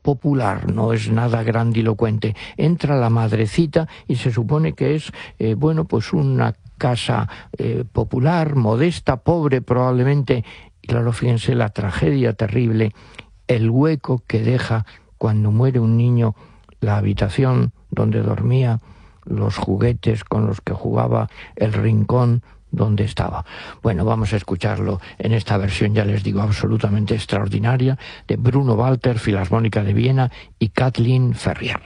popular, no es nada grandilocuente. Entra la madrecita y se supone que es, pues una casa popular, modesta, pobre probablemente. Claro, fíjense la tragedia terrible, el hueco que deja cuando muere un niño, la habitación donde dormía, los juguetes con los que jugaba, el rincón donde estaba. Bueno, vamos a escucharlo en esta versión, ya les digo, absolutamente extraordinaria, de Bruno Walter, Filarmónica de Viena, y Kathleen Ferrier.